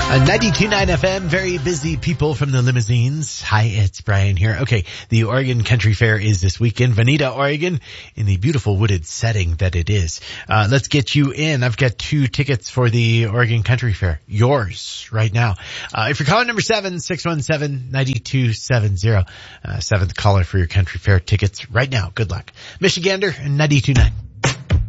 92.9 FM, very busy people from the limousines. Hi, it's Brian here. Okay, the Oregon Country Fair is this weekend, Veneta, Oregon, in the beautiful wooded setting that it is. Let's get you in. I've got 2 tickets for the Oregon Country Fair. Yours right now. If you're calling number 7-617-9270, 7th caller for your Country Fair tickets right now. Good luck. Michigander and 92.9.